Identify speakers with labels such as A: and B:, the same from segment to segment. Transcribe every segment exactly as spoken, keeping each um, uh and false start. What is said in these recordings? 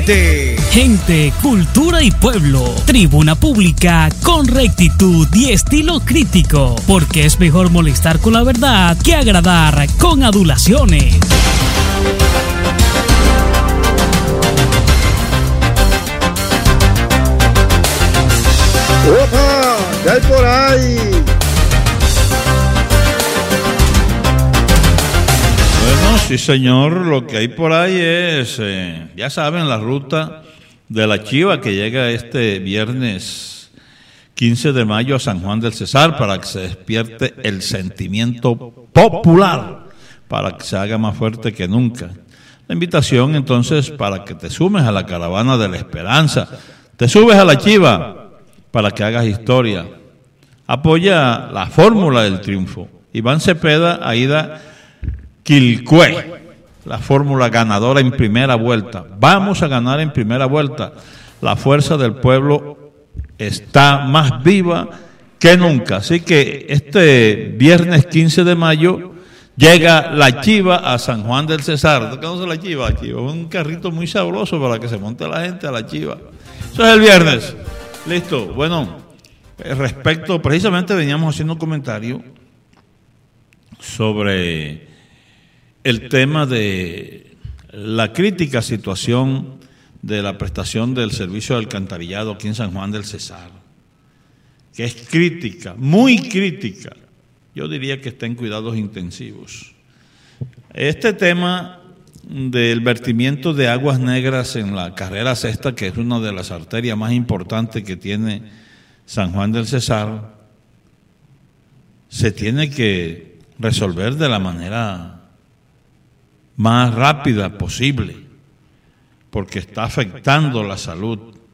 A: gente.
B: Gente, cultura y pueblo. Tribuna pública con rectitud y estilo crítico. Porque es mejor molestar con la verdad que agradar con adulaciones.
C: ¡Opa! ¿Qué hay por ahí?
D: Bueno, sí señor, lo que hay por ahí es, eh, ya saben, la ruta de la Chiva que llega este viernes quince de mayo a San Juan del Cesar para que se despierte el sentimiento popular, para que se haga más fuerte que nunca. La invitación entonces para que te sumes a la caravana de la esperanza, te subes a la Chiva para que hagas historia. Apoya la fórmula del triunfo. Iván Cepeda, Aida Quilcue, la fórmula ganadora en primera vuelta. Vamos a ganar en primera vuelta. La fuerza del pueblo está más viva que nunca. Así que este viernes quince de mayo llega la Chiva a San Juan del Cesar. ¿Qué conoce la Chiva? Chiva es un carrito muy sabroso para que se monte la gente a la Chiva. Eso es el viernes. Listo. Bueno, respecto, precisamente veníamos haciendo un comentario sobre el tema de la crítica situación de la prestación del servicio de alcantarillado aquí en San Juan del Cesar, que es crítica, muy crítica. Yo diría que está en cuidados intensivos. Este tema del vertimiento de aguas negras en la carrera sexta, que es una de las arterias más importantes que tiene San Juan del Cesar, se tiene que resolver de la manera más rápida posible, porque está afectando la salud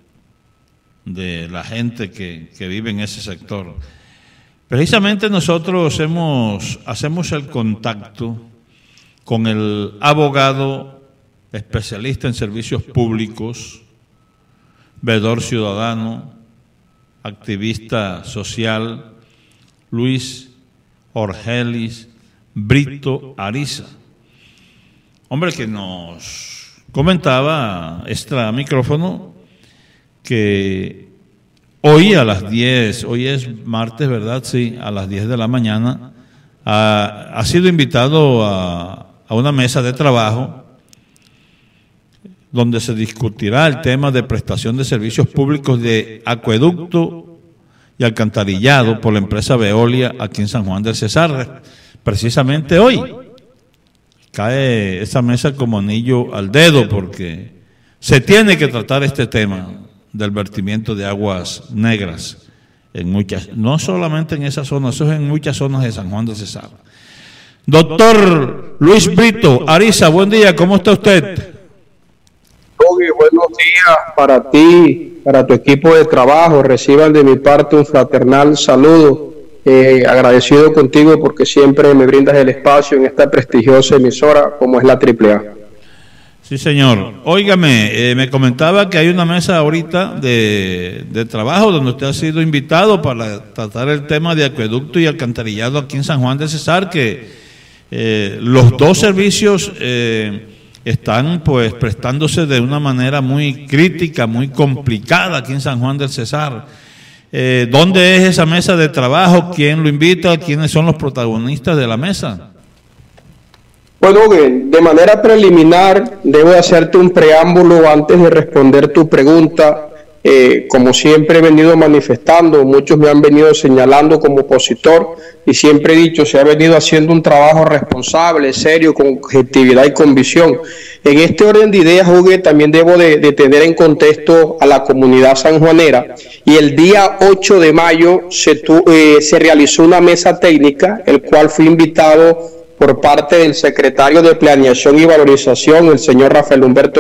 D: de la gente que, que vive en ese sector. Precisamente nosotros hemos, hacemos el contacto con el abogado especialista en servicios públicos, veedor ciudadano, activista social, Luis Orgelis Brito Ariza. Hombre, que nos comentaba extra micrófono que hoy a las diez, hoy es martes, ¿verdad? Sí, a las diez de la mañana, ha, ha sido invitado a, a una mesa de trabajo donde se discutirá el tema de prestación de servicios públicos de acueducto y alcantarillado por la empresa Veolia aquí en San Juan del Cesar, precisamente hoy. Cae esa mesa como anillo al dedo porque se tiene que tratar este tema del vertimiento de aguas negras en muchas, no solamente en esa zona, eso es en muchas zonas de San Juan del Cesar. Doctor Luis Brito Ariza, buen día, ¿cómo está usted?
E: Oye, buenos días para ti, para tu equipo de trabajo. Reciban de mi parte un fraternal saludo. Eh, agradecido contigo porque siempre me brindas el espacio en esta prestigiosa emisora como es la triple A.
D: Sí, señor. Óigame, eh, me comentaba que hay una mesa ahorita de, de trabajo donde usted ha sido invitado para tratar el tema de acueducto y alcantarillado aquí en San Juan del Cesar, que eh, los dos servicios eh, están pues prestándose de una manera muy crítica, muy complicada aquí en San Juan del Cesar. Eh, ¿Dónde es esa mesa de trabajo? ¿Quién lo invita? ¿Quiénes son los protagonistas de la mesa?
E: Bueno, de manera preliminar debo hacerte un preámbulo antes de responder tu pregunta. Eh, como siempre he venido manifestando, muchos me han venido señalando como opositor y siempre he dicho, se ha venido haciendo un trabajo responsable, serio, con objetividad y con visión. En este orden de ideas, Hugo, también debo de, de tener en contexto a la comunidad sanjuanera, y el día ocho de mayo se, tu, eh, se realizó una mesa técnica, el cual fui invitado por parte del secretario de Planeación y Valorización, el señor Rafael Humberto